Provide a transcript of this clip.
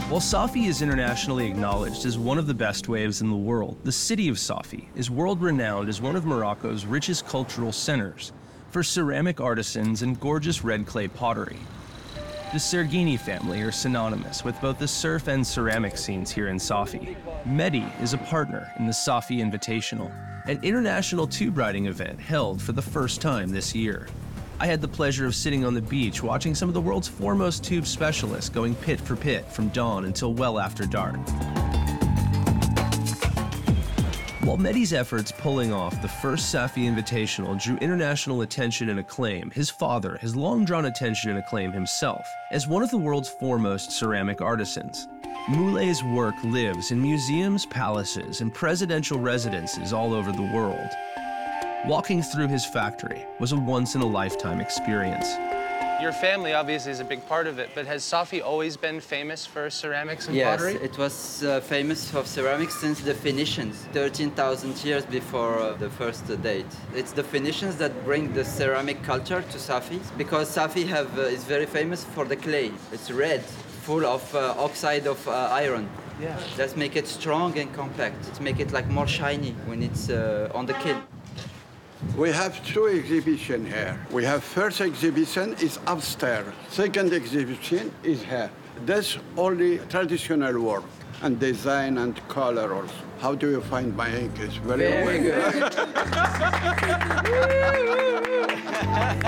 While Safi is internationally acknowledged as one of the best waves in the world, the city of Safi is world-renowned as one of Morocco's richest cultural centers for ceramic artisans and gorgeous red clay pottery. The Sergini family are synonymous with both the surf and ceramic scenes here in Safi. Mehdi is a partner in the Safi Invitational, an international tube riding event held for the first time this year. I had the pleasure of sitting on the beach watching some of the world's foremost tube specialists going pit for pit from dawn until well after dark. While Mehdi's efforts pulling off the first Safi Invitational drew international attention and acclaim, his father has long drawn attention and acclaim himself as one of the world's foremost ceramic artisans. Moulet's work lives in museums, palaces, and presidential residences all over the world. Walking through his factory was a once-in-a-lifetime experience. Your family obviously is a big part of it, but has Safi always been famous for ceramics and pottery? Yes, it was famous for ceramics since the Phoenicians, 13,000 years before the first date. It's the Phoenicians that bring the ceramic culture to Safi, because Safi is very famous for the clay. It's red, full of oxide of iron. Yeah. That make it strong and compact. It make it like more shiny when it's on the kiln. We have two exhibitions here. We have first exhibition is upstairs. Second exhibition is here. That's only traditional work and design and color also. How do you find my ink? It's very good.